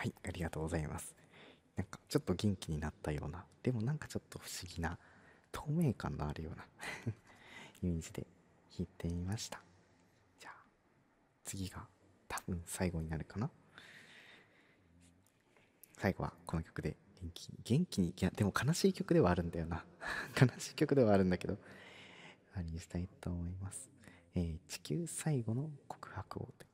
、ありがとうございます。なんかちょっと元気になったような、でもなんかちょっと不思議な透明感のあるようなイメージで弾いてみました。じゃあ次が多分最後になるかな。最後はこの曲で元気に、いやでも悲しい曲ではあるんだよな悲しい曲ではあるんだけど、あれにしたいと思います。地球最後の告白を